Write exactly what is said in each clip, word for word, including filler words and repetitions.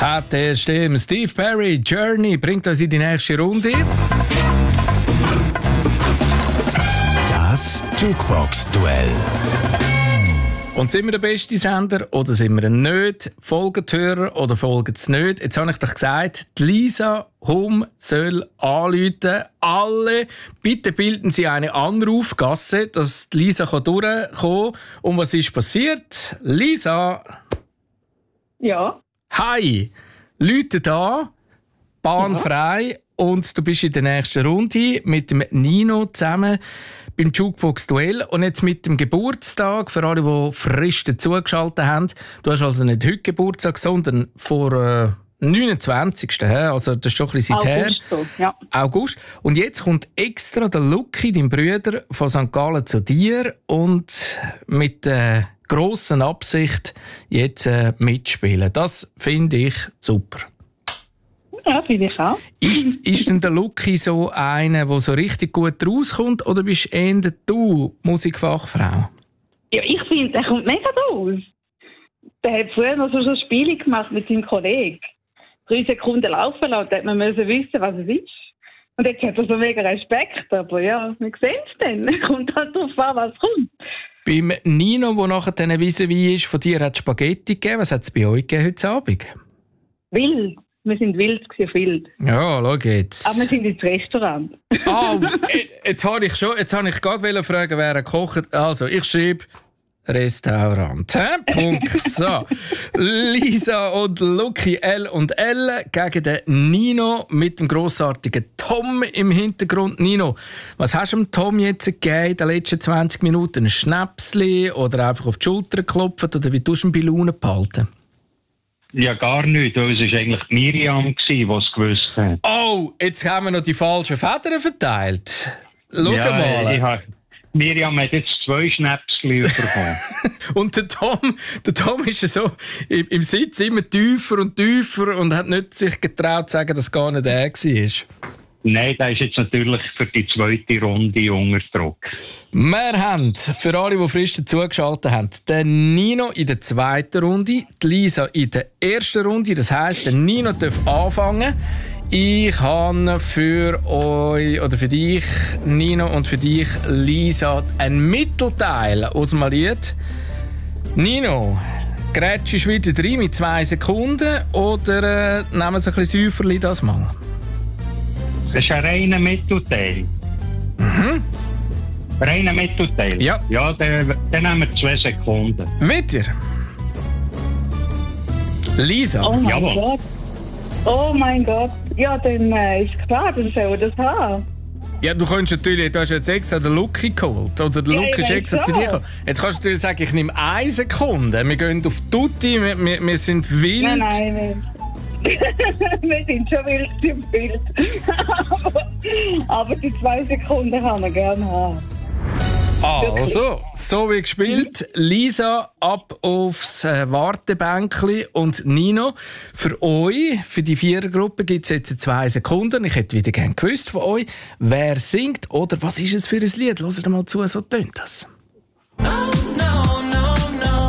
Hat der Stimme. Steve Perry, Journey, bringt uns in die nächste Runde. Das Jukebox-Duell. Und sind wir der beste Sender oder sind wir nicht? Folgen die Hörer oder folgen sie nicht? Jetzt habe ich doch gesagt, die Lisa Hum soll anrufen. Alle, bitte bilden Sie eine Anrufgasse, dass die Lisa durchkommen kann. Und was ist passiert? Lisa? Ja. Hi, Leute da, Bahn Ja. frei und du bist in der nächsten Runde mit dem Nino zusammen beim Jukebox-Duell und jetzt mit dem Geburtstag, für alle, die frisch dazugeschaltet haben. Du hast also nicht heute Geburtstag, sondern vor äh, neunundzwanzigsten Also das ist schon ein bisschen her. August, ja. August. Und jetzt kommt extra der Lucky, dein Bruder, von Sankt Gallen zu dir und mit der grossen Absicht jetzt äh, mitspielen. Das finde ich super. Ja, finde ich auch. Ist, ist denn der Lucky so einer, der so richtig gut rauskommt, oder bist eher du Musikfachfrau? Ja, ich finde, der kommt mega raus. Der hat früher noch so, so Spiele gemacht mit seinem Kollegen. Drei Sekunden laufen lassen, da hat man müssen wissen, was es ist. Und jetzt hat er so mega Respekt, aber ja, wir sehen es dann. Kommt halt darauf an, was kommt. Beim Nino, der nachher dann vis-à-vis ist, von dir hat es Spaghetti gegeben. Was hat es bei euch gegeben heute Abend? Wild. Wir sind wild auf wild. Ja, schau jetzt. Aber wir sind ins Restaurant. Oh, jetzt habe ich schon, jetzt habe ich gerade fragen, wer kocht. Also, ich schreibe Restaurant. Hä? Punkt. So. Lisa und Lucky L und L gegen den Nino mit dem grossartigen Tom im Hintergrund. Nino, was hast du dem Tom jetzt gegeben in den letzten zwanzig Minuten? Ein Schnäpsli oder einfach auf die Schulter geklopft? Oder wie tust du ihn bei Laune behalten? Ja, gar nicht, weil es war eigentlich Miriam, die es gewusst hat. Oh, jetzt haben wir noch die falschen Federn verteilt. Schau ja, mal. Ich hab, Miriam hat jetzt zwei Schnäpsli bekommen. Und der Tom, der Tom ist so im, im Sitz immer tiefer und tiefer und hat nicht sich getraut zu sagen, dass es gar nicht er war. Nein, der ist jetzt natürlich für die zweite Runde unter Druck. Wir haben, für alle, die frisch dazugeschaltet haben, den Nino in der zweiten Runde, die Lisa in der ersten Runde. Das heisst, der Nino darf anfangen. Ich habe für euch, oder für dich, Nino, und für dich, Lisa, ein Mittelteil aus dem Lied. Nino, grätschst du wieder rein mit zwei Sekunden oder äh, nehmen wir ein bisschen Säuferli das mal? Das ist ein reiner Mittelteil. Mhm. Reiner Mittelteil? Ja. Ja, dann, dann nehmen wir zwei Sekunden. Wieder? Lisa? Oh mein Jawohl. Gott. Oh mein Gott. Ja, dann äh, ist klar, dann soll er das haben. Ja, du kannst natürlich, du hast jetzt extra den Lucky geholt. Oder der Ja, Lucky ist ich extra weiß zu dir auch. gekommen. Jetzt kannst du natürlich sagen, ich nehme eine Sekunde. Wir gehen auf Tutti, wir, wir, wir sind wild. Nein, nein, nein. Wir sind schon wild im Bild. aber, aber die zwei Sekunden kann man gerne haben. Also, so wie gespielt. Lisa, ab aufs äh, Wartebänkli und Nino. Für euch, für die Vierergruppe, gibt es jetzt zwei Sekunden. Ich hätte wieder gerne gewusst von euch, wer singt oder was ist es für ein Lied. Hört mal zu, so tönt das. Oh, no, no, no.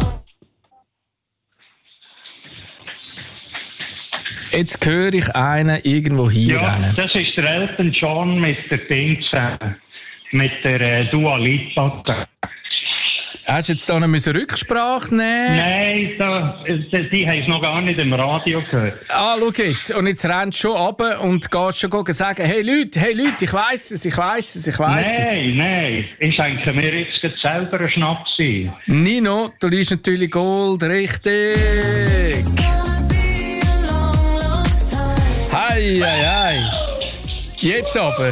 Jetzt höre ich einen irgendwo hier Ja, rennen. das ist der Elton John mit der Dings, äh, mit der äh, Dua Lipa. Hast du jetzt da noch eine Rücksprache nehmen? Nein, da, die, die haben es noch gar nicht im Radio gehört. Ah, schau jetzt. Und jetzt rennst du schon runter und gehst schon sagen, hey Leute, hey Leute, ich weiss es, ich weiss es, ich weiss es. Nein, nein, ich denke mir jetzt gerade selber einen Schnaps sein. Nino, du liest natürlich Gold, richtig. Hei, hei, hei. Jetzt aber.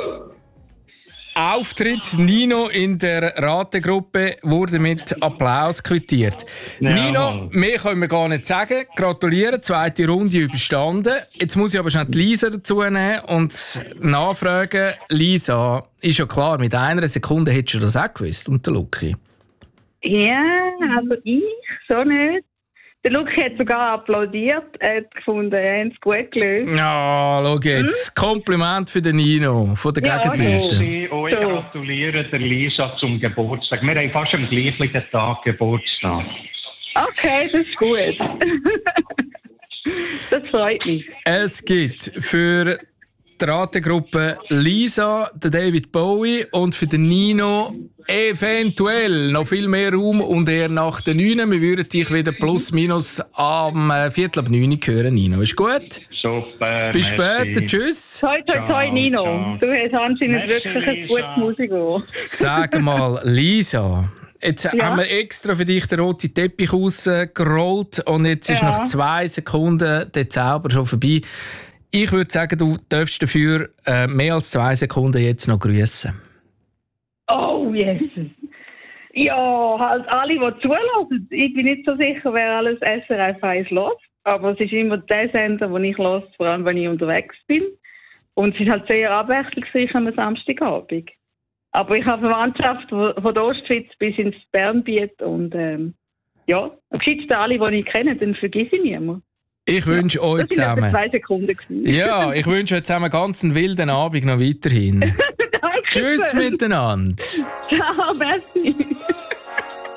Auftritt Nino in der Rategruppe wurde mit Applaus quittiert. Ja, Nino, Mann. mehr können wir gar nicht sagen. Gratulieren, zweite Runde überstanden. Jetzt muss ich aber schnell die Lisa dazu nehmen und nachfragen. Lisa, ist ja klar, mit einer Sekunde hättest du das auch gewusst. Und der Lucky? Ja, also ich so nicht. Der Lucky hat sogar applaudiert. Er hat gefunden, er hat es gut gelöst. Ja, schau jetzt. Kompliment für den Nino von der Ja, Gegenseite. Ich euch So. gratuliere der Lisa zum Geburtstag. Wir haben fast am gleichen Tag Geburtstag. Okay, das ist gut. Das freut mich. Es gibt für die Rategruppe Lisa, den David Bowie und für den Nino eventuell noch viel mehr Raum und eher nach den neun. Wir würden dich wieder plus minus am äh, Viertel ab neun hören, Nino. Ist gut? Super. Bis merci. später. Tschüss. Toi, toi, toi, Ciao, Nino. ciao. Du hast anscheinend Merci, wirklich ein Lisa. gutes Musikohr. Sag mal, Lisa. Jetzt Ja? haben wir extra für dich den roten Teppich ausgerollt und jetzt ist Ja. nach zwei Sekunden der Zauber schon vorbei. Ich würde sagen, du darfst dafür äh, mehr als zwei Sekunden jetzt noch grüßen. Oh, Jesus. Ja, halt alle, die zulassen. Ich bin nicht so sicher, wer alles S R F eins hört. Aber es ist immer der Sender, den ich höre, vor allem wenn ich unterwegs bin. Und es ist halt sehr abwechslungsreich am Samstagabend. Aber ich habe Verwandtschaft von der Ostschweiz bis ins Bernbiet. Und ähm, ja, am geschicktesten alle, die ich kenne, dann vergesse ich niemanden. Ich wünsche euch Das waren etwa zusammen. zwei Sekunden. gewesen. Ja, ich wünsche euch zusammen ganz einen wilden Abend noch weiterhin. Danke Tschüss schön. miteinander. Ciao, merci.